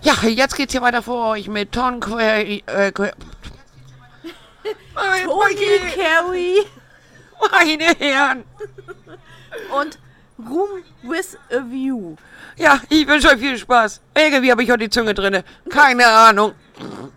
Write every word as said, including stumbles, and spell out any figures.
Ja, jetzt geht's hier weiter vor euch mit Ton Query. Äh, que Tony Carey meine Herren. und Room with a View. Ja, ich wünsche euch viel Spaß. Irgendwie habe ich heute die Zunge drinne. Keine Ahnung.